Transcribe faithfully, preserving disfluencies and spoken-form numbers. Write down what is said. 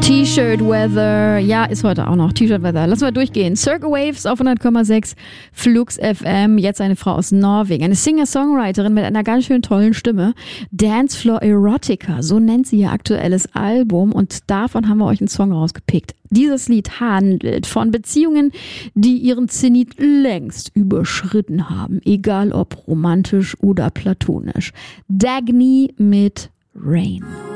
T-Shirt Weather, ja, ist heute auch noch T-Shirt Weather. Lassen wir durchgehen. Circle Waves auf hundert Komma sechs Flux F M. Jetzt eine Frau aus Norwegen, eine Singer-Songwriterin mit einer ganz schön tollen Stimme. Dancefloor Erotica, so nennt sie ihr aktuelles Album und davon haben wir euch einen Song rausgepickt. Dieses Lied handelt von Beziehungen, die ihren Zenit längst überschritten haben, egal ob romantisch oder platonisch. Dagny mit Rain.